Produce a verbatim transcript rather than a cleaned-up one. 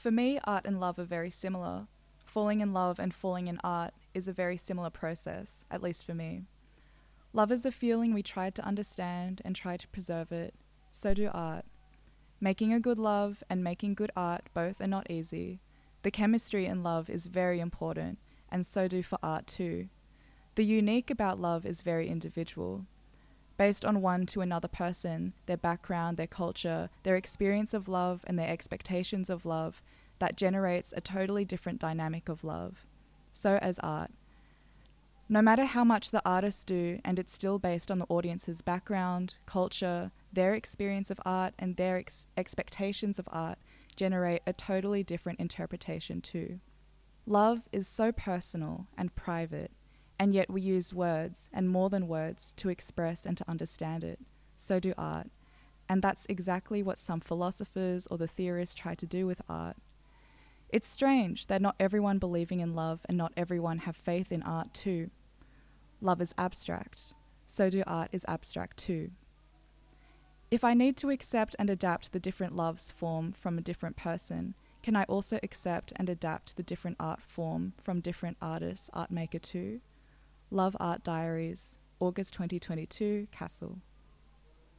For me, art and love are very similar. Falling in love and falling in art is a very similar process, at least for me. Love is a feeling we try to understand and try to preserve it. So do art. Making a good love and making good art both are not easy. The chemistry in love is very important, and so do for art too. The unique about love is very individual. Based on one to another person, their background, their culture, their experience of love, and their expectations of love, that generates a totally different dynamic of love. So as art. No matter how much the artists do, and it's still based on the audience's background, culture, their experience of art, and their ex- expectations of art, generate a totally different interpretation too. Love is so personal and private, and yet we use words, and more than words, to express and to understand it. So do art. And that's exactly what some philosophers or the theorists try to do with art. It's strange that not everyone believing in love and not everyone have faith in art too. Love is abstract. So do art is abstract too. If I need to accept and adapt the different loves form from a different person, can I also accept and adapt the different art form from different artists, art maker too? Love Art Diaries, August twenty twenty-two, Castle.